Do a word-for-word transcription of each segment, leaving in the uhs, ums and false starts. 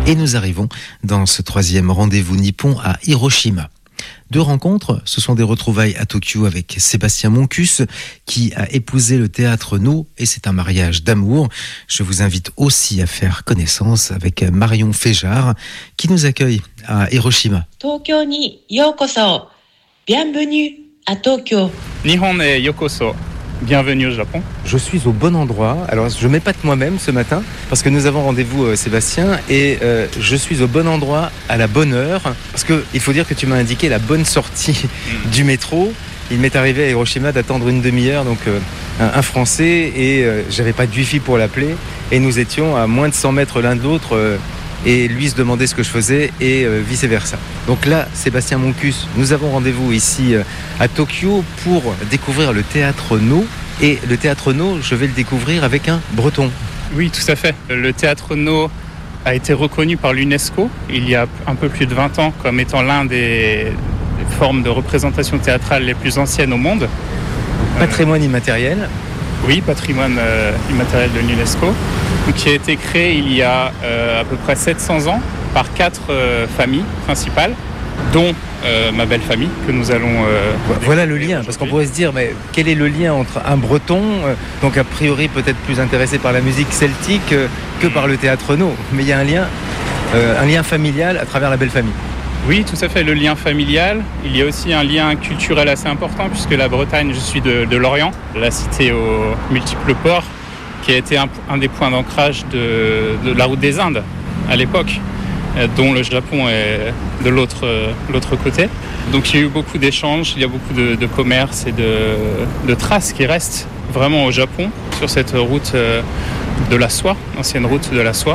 Et nous arrivons dans ce troisième rendez-vous nippon à Hiroshima. Deux rencontres, ce sont des retrouvailles à Tokyo avec Sébastien Moncus qui a épousé le théâtre No et c'est un mariage d'amour. Je vous invite aussi à faire connaissance avec Marion Féjard qui nous accueille à Hiroshima. Tokyo ni yokoso. Bienvenue à Tokyo. Nihon e yokoso. Bienvenue au Japon. Je suis au bon endroit. Alors, je m'épate moi-même ce matin parce que nous avons rendez-vous, euh, Sébastien, et euh, je suis au bon endroit à la bonne heure. Parce qu'il faut dire que tu m'as indiqué la bonne sortie mmh. du métro. Il m'est arrivé à Hiroshima d'attendre une demi-heure, donc euh, un, un Français, et euh, j'avais pas de wifi pour l'appeler. Et nous étions à moins de cent mètres l'un de l'autre. Euh, et lui se demandait ce que je faisais et euh, vice-versa. Donc là, Sébastien Moncus, nous avons rendez-vous ici euh, à Tokyo pour découvrir le théâtre No. Et le théâtre No, je vais le découvrir avec un breton. Oui, tout à fait. Le théâtre No a été reconnu par l'UNESCO il y a un peu plus de vingt ans comme étant l'un des, des formes de représentation théâtrale les plus anciennes au monde. Patrimoine immatériel. Oui, patrimoine euh, immatériel de l'UNESCO, qui a été créé il y a euh, à peu près sept cents ans par quatre euh, familles principales, dont euh, ma belle famille que nous allons... Euh, voilà le lien, parce qu'on pourrait se dire, mais quel est le lien entre un breton, euh, donc a priori peut-être plus intéressé par la musique celtique euh, que par le théâtre No, mais il y a un lien, euh, un lien familial à travers la belle famille. Oui, tout à fait, le lien familial. Il y a aussi un lien culturel assez important puisque la Bretagne, je suis de, de Lorient, la cité aux multiples ports, qui a été un, un des points d'ancrage de, de la route des Indes à l'époque, dont le Japon est de l'autre, l'autre côté. Donc il y a eu beaucoup d'échanges, il y a beaucoup de, de commerce et de, de traces qui restent vraiment au Japon sur cette route de la soie, ancienne route de la soie.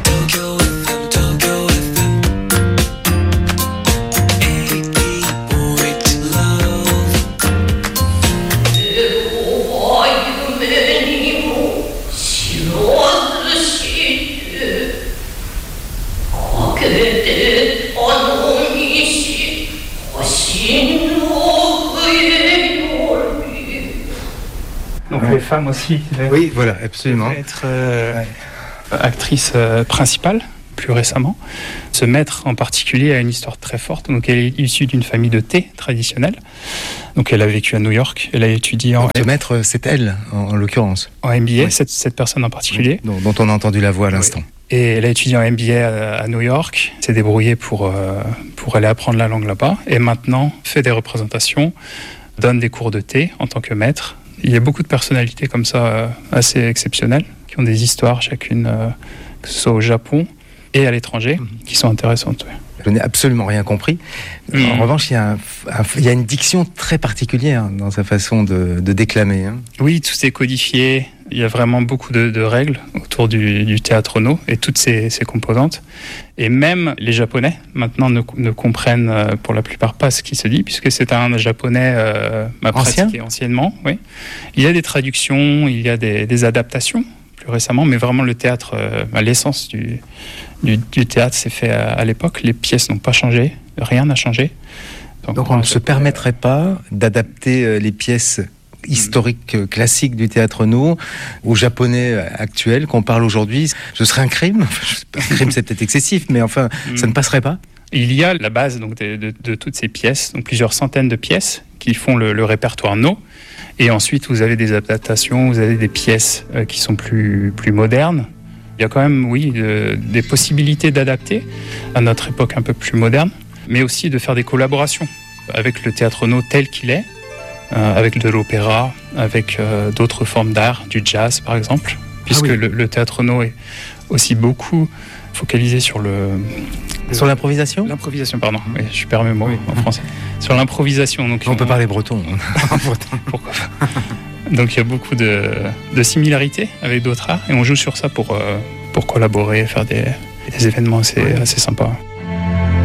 Donc les femmes aussi, oui, voilà, absolument. Être euh, ouais. actrice euh, principale, plus récemment. Ce maître en particulier a une histoire très forte. Donc elle est issue d'une famille de thé traditionnelle. Donc elle a vécu à New York. Elle a étudié en. Donc, ce maître, c'est elle, en, en l'occurrence. En M B A, oui. cette, cette personne en particulier. Oui. Dont, dont on a entendu la voix à l'instant. Oui. Et elle a étudié en M B A à, à New York. S'est débrouillée pour euh, pour aller apprendre la langue là-bas. Et maintenant fait des représentations, donne des cours de thé en tant que maître. Il y a beaucoup de personnalités comme ça, euh, assez exceptionnelles, qui ont des histoires chacune, euh, que ce soit au Japon et à l'étranger, mmh. qui sont intéressantes. Oui. Je n'ai absolument rien compris. Mmh. En revanche, il y, a un, un, il y a une diction très particulière dans sa façon de, de déclamer. Hein. Oui, tout est codifié. Il y a vraiment beaucoup de, de règles autour du, du théâtre No et toutes ses, ses composantes. Et même les Japonais, maintenant, ne, ne comprennent euh, pour la plupart pas ce qui se dit, puisque c'est un japonais euh, Ancien. pratiqué anciennement. Oui. Il y a des traductions, il y a des, des adaptations, plus récemment, mais vraiment le théâtre, euh, l'essence du, du, du théâtre s'est fait à, à l'époque. Les pièces n'ont pas changé, rien n'a changé. Donc, Donc on ne se permettrait pas d'adapter euh, les pièces historiques euh, classiques du théâtre No aux japonais actuels qu'on parle aujourd'hui. Ce serait un crime. Un crime, c'est peut-être excessif, mais enfin, ça ne passerait pas. Il y a la base donc, de, de, de toutes ces pièces, donc plusieurs centaines de pièces qui font le, le répertoire No. Et ensuite, vous avez des adaptations, vous avez des pièces euh, qui sont plus, plus modernes. Il y a quand même, oui, de, des possibilités d'adapter à notre époque un peu plus moderne, mais aussi de faire des collaborations avec le théâtre No tel qu'il est, euh, avec de l'opéra, avec euh, d'autres formes d'art, du jazz par exemple, puisque ah oui. le, le théâtre No est aussi beaucoup focalisé sur le... Sur l'improvisation ? L'improvisation, pardon. Oui, je perds mes mots oui. en français. Sur l'improvisation. Donc, on, on peut parler breton. Pourquoi pas. Donc il y a beaucoup de, de similarités avec d'autres arts et on joue sur ça pour, euh, pour collaborer, faire des, des événements assez, ouais. assez sympas.